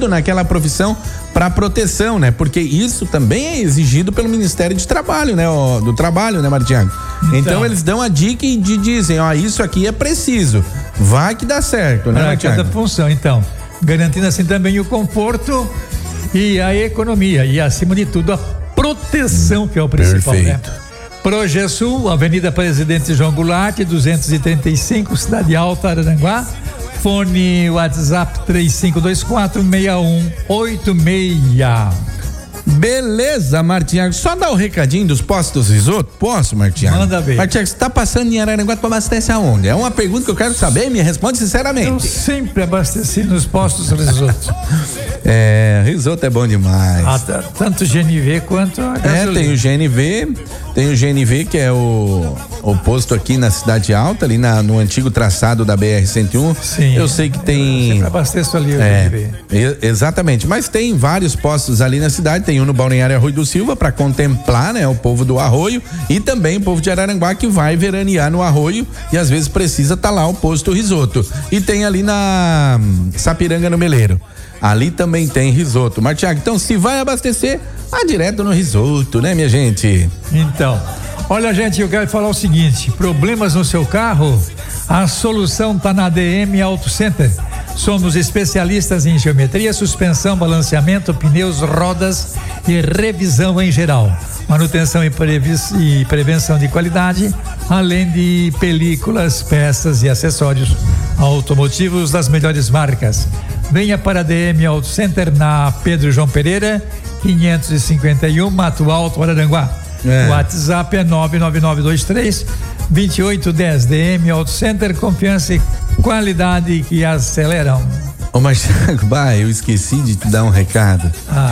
reconhecido naquela profissão para proteção, né? Porque isso também é exigido pelo Ministério de Trabalho, né? Do Trabalho, né, Martiago? Então eles dão a dica e dizem, isso aqui é preciso, vai que dá certo, né, Martiago? Cada função, então, garantindo assim também o conforto e a economia e, acima de tudo, a proteção, que é o principal, perfeito, né? Projesul, Avenida Presidente João Goulart, 235, Cidade Alta, Araranguá. Fone WhatsApp 3524-6186. Beleza, Martiago. Só dá o recadinho dos postos risoto? Posso, Martiago? Manda ver. Martiago, você tá passando em Araranguá, tu abastece aonde? É uma pergunta que eu quero saber, me responde sinceramente. Eu sempre abasteci nos postos risoto. Risoto é bom demais. Tanto GNV quanto a gasolina. Tem o GNV que é o posto aqui na Cidade Alta, ali no antigo traçado da BR-101. Sim. Eu sei que tem. Eu sempre abasteço ali o GNV. Exatamente, mas tem vários postos ali na cidade, tem um no Balneário Arroio do Silva para contemplar, né, o povo do Arroio, e também o povo de Araranguá que vai veranear no Arroio e às vezes precisa tá lá o posto risoto. E tem ali na Sapiranga, no Meleiro. Ali também tem risoto. Martiago, então se vai abastecer, vá direto no risoto, né, minha gente? Então, olha, gente, eu quero falar o seguinte: problemas no seu carro? A solução tá na ADM Auto Center. Somos especialistas em geometria, suspensão, balanceamento, pneus, rodas e revisão em geral. Manutenção e prevenção de qualidade, além de películas, peças e acessórios automotivos das melhores marcas. Venha para a DM Auto Center na Pedro João Pereira, 551, Mato Alto, Araranguá. O WhatsApp é 99923-2810. DM Auto Center, confiança e qualidade que aceleram. Ô Martiago, eu esqueci de te dar um recado.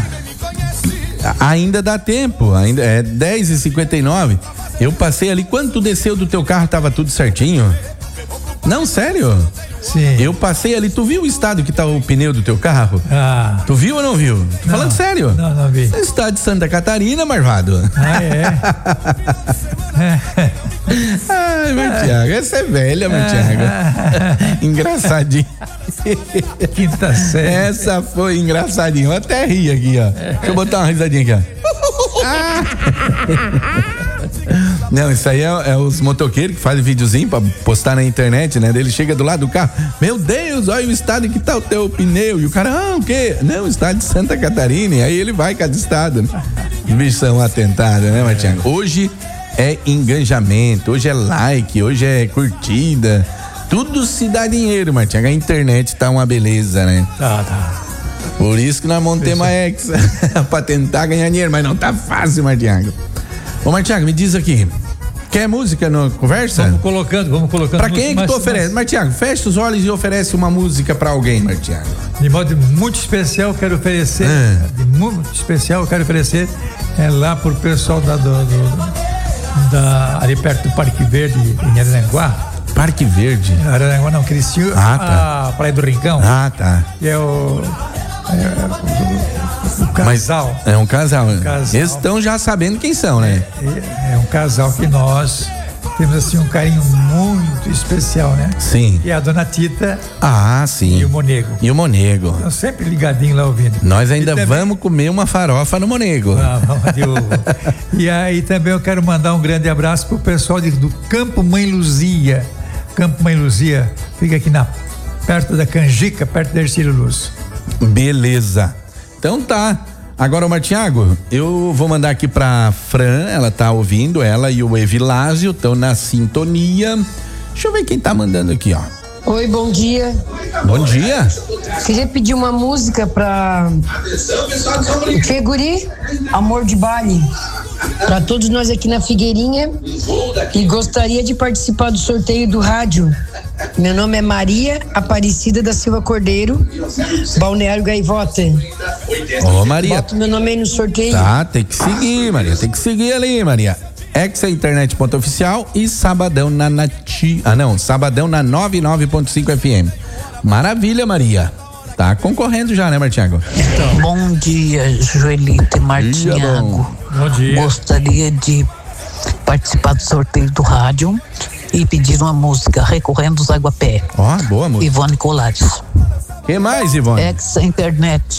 Ainda dá tempo, ainda é 10h59. Eu passei ali, quando tu desceu do teu carro, tava tudo certinho? Não, sério? Sim. Eu passei ali, tu viu o estado que tá o pneu do teu carro? Tu viu ou não viu? Não, falando sério? Não vi. No estado de Santa Catarina, Marvado. Ai, Martiago, essa é velha, Martiago. Engraçadinho. Quinta série. Essa foi engraçadinha. Eu até ri aqui, ó. Deixa eu botar uma risadinha aqui, ó. Não, isso aí é os motoqueiros que fazem videozinho pra postar na internet, né? Ele chega do lado do carro, meu Deus, olha o estado que tá o teu pneu. E o cara, o quê? Não, o estado de Santa Catarina. E aí ele vai cada estado. Os bichos são atentados, né, Martiago? Hoje é engajamento, hoje é like, hoje é curtida. Tudo se dá dinheiro, Martiago. A internet tá uma beleza, né? Tá. Por isso que nós montemos uma Hexa pra tentar ganhar dinheiro, mas não tá fácil, Martiago. Ô, Martiago, me diz aqui, quer música na conversa? Vamos colocando. Pra quem é que tu oferece? Martiago, fecha os olhos e oferece uma música pra alguém, Martiago. De modo muito especial, quero oferecer, lá pro pessoal ali perto do Parque Verde, em Araranguá. Parque Verde? Araranguá não, Cristinho, a Praia do Rincão. Tá. Que é o casal. Mas é um casal. Eles estão já sabendo quem são, né? É um casal que nós temos assim um carinho muito especial, né? Sim. E a dona Tita. Sim. E o Monego. Estão sempre ligadinho lá ouvindo. Nós ainda vamos comer uma farofa no Monego. Vamos de ovo. E aí também eu quero mandar um grande abraço pro pessoal do Campo Mãe Luzia. Campo Mãe Luzia fica aqui perto da Canjica, perto da Ercílio Luz. Beleza. Então tá. Agora, Martiago, eu vou mandar aqui pra Fran, ela tá ouvindo, ela e o Evilásio estão na sintonia. Deixa eu ver quem tá mandando aqui, ó. Oi, bom dia. Bom dia. Queria pedir uma música pra Feguri, Amor de Baile, pra todos nós aqui na Figueirinha, e gostaria de participar do sorteio do rádio. Meu nome é Maria Aparecida da Silva Cordeiro, Balneário Gaivota. Ô, Maria. Bota meu nome aí no sorteio. Tá, tem que seguir, Maria, tem que seguir ali, Maria. Exainternet.oficial e sabadão na sabadão na 99.5 FM. Maravilha, Maria. Tá concorrendo já, né, Martiago? Bom dia, Joelita e Martiago. Bom dia. Gostaria de participar do sorteio do rádio e pedir uma música, Recorrendo os Aguapé. Boa música. Ivone Colares. Que mais, Ivone? Exa Internet.